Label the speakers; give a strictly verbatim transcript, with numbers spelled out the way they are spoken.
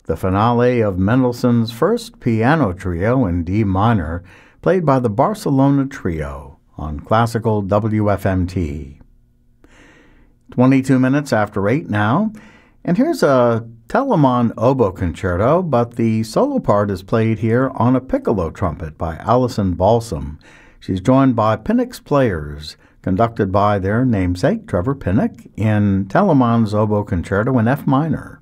Speaker 1: the finale of Mendelssohn's first piano trio in D minor, played by the Barcelona Trio on classical W F M T. twenty-two minutes after eight now, and here's a Telemann oboe concerto, but the solo part is played here on a piccolo trumpet by Alison Balsam. She's joined by Pinnock's Players, conducted by their namesake, Trevor Pinnock, in Telemann's oboe concerto in F minor.